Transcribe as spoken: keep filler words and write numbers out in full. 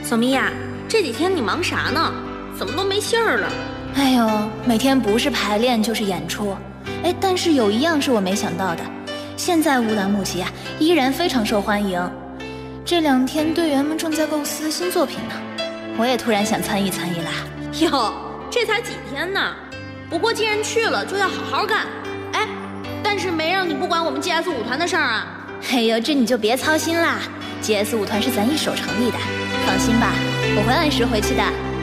小咪呀，这几天你忙啥呢？怎么都没信儿了？ 哎呦，每天不是排练就是演出。哎，但是有一样是我没想到的，现在乌兰牧骑啊依然非常受欢迎。这两天队员们正在构思新作品呢，我也突然想参与参与啦。 哟，这才几天呢？不过既然去了，就要好好干。哎，但是没让你不管我们 G S 舞团的事儿啊。 哎呦，这你就别操心啦，G S 舞团是咱一手成立的，放心吧，我会按时回去的。